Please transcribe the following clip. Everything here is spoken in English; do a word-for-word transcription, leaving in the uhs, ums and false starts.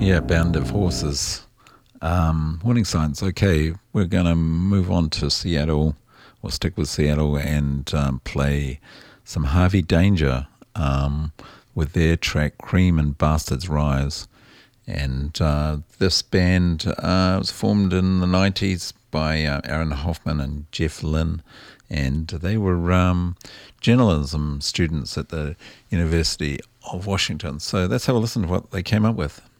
Yeah, Bound of Horses. Um, warning signs. Okay, we're going to move on to Seattle, or stick with Seattle, and um, play some Harvey Danger um, with their track Cream and Bastards Rise. And uh, this band uh, was formed in the nineties by uh, Aaron Hoffman and Jeff Lynne, and they were um, journalism students at the University of Washington. So let's have a listen to what they came up with.